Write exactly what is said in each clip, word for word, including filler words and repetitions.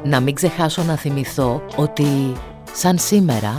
Να μην ξεχάσω να θυμηθώ ότι σαν σήμερα...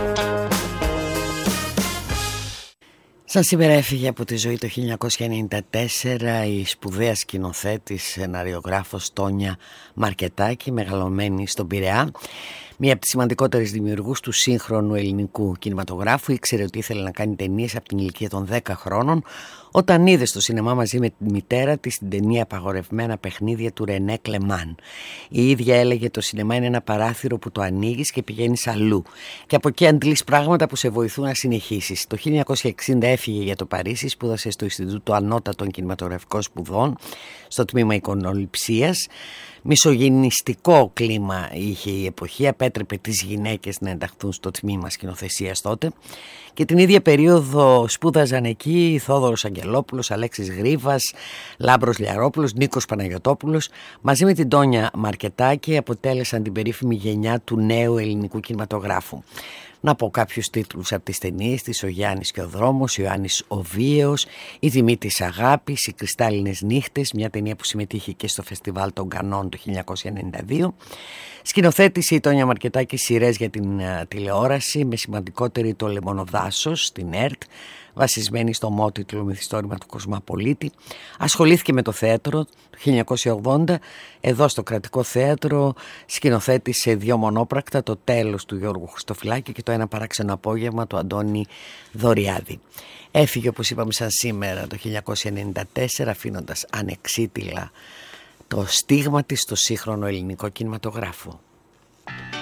Σαν σήμερα έφυγε από τη ζωή το χίλια εννιακόσια ενενήντα τέσσερα η σπουδαία σκηνοθέτης σεναριογράφος Τόνια Μαρκετάκη, μεγαλωμένη στον Πειραιά. Μία από τις σημαντικότερες δημιουργούς του σύγχρονου ελληνικού κινηματογράφου. Ήξερε ότι ήθελε να κάνει ταινίες από την ηλικία των δέκα χρόνων, όταν είδε στο σινεμά μαζί με τη μητέρα της την ταινία «Απαγορευμένα παιχνίδια» του Ρενέ Κλεμάν. Η ίδια έλεγε: το σινεμά είναι ένα παράθυρο που το ανοίγεις και πηγαίνεις αλλού. Και από εκεί αντλείς πράγματα που σε βοηθούν να συνεχίσεις. Το χίλια εννιακόσια εξήντα έφυγε για το Παρίσι, σπούδασε στο Ινστιτούτο Ανώτατων Κινηματογραφικών Σπουδών, στο τμήμα εικονοληψίας. Μισογενιστικό κλίμα είχε η εποχή, απέτρεπε τις γυναίκες να ενταχθούν στο τμήμα σκηνοθεσίας τότε, και την ίδια περίοδο σπούδαζαν εκεί Θόδωρος Αγγελόπουλος, Αλέξης Γρίβας, Λάμπρος Λιαρόπουλος, Νίκος Παναγιωτόπουλος. Μαζί με την Τόνια Μαρκετάκη αποτέλεσαν την περίφημη γενιά του νέου ελληνικού κινηματογράφου. Να πω κάποιους τίτλους από τις ταινίες της: Ο Γιάννης και ο Δρόμος, ο Ιωάννης ο Βίαιος, Η Τιμή της Αγάπης, Οι Κρυστάλλινες Νύχτες, μια ταινία που συμμετείχε και στο Φεστιβάλ των Κανών το χίλια εννιακόσια ενενήντα δύο. Σκηνοθέτησε η Τόνια Μαρκετάκη σειρές για την uh, τηλεόραση, με σημαντικότερη το Λεμονοδάσος στην ΕΡΤ, βασισμένη στο μότιτλο μυθιστόρημα του Κοσμαπολίτη. Ασχολήθηκε με το θέατρο το χίλια εννιακόσια ογδόντα. Εδώ στο Κρατικό Θέατρο σκηνοθέτησε δύο μονόπρακτα, Το Τέλος του Γιώργου Χριστοφυλάκη και Το Ένα Παράξενο Απόγευμα του Αντώνη Δωριάδη. Έφυγε, όπως είπαμε, σαν σήμερα το χίλια εννιακόσια ενενήντα τέσσερα, αφήνοντας ανεξίτηλα το στίγμα της στο σύγχρονο ελληνικό κινηματογράφο.